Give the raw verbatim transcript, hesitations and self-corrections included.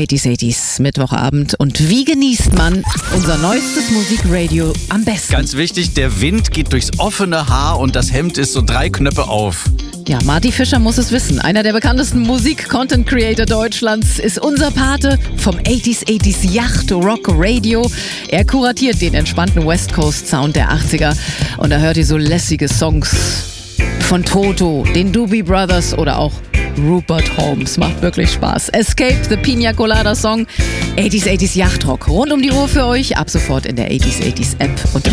achtziger achtziger Mittwochabend. Und wie genießt man unser neuestes Musikradio am besten? Ganz wichtig, der Wind geht durchs offene Haar und das Hemd ist so drei Knöpfe auf. Ja, Marty Fischer muss es wissen. Einer der bekanntesten Musik-Content-Creator Deutschlands ist unser Pate vom achtziger achtziger Yacht Rock Radio. Er kuratiert den entspannten West Coast Sound der achtziger und da hört ihr so lässige Songs von Toto, den Doobie Brothers oder auch Rupert Holmes. Macht wirklich Spaß. Escape, the Pina Colada Song. achtziger achtziger Yachtrock. Rund um die Uhr für euch. Ab sofort in der achtziger achtziger App und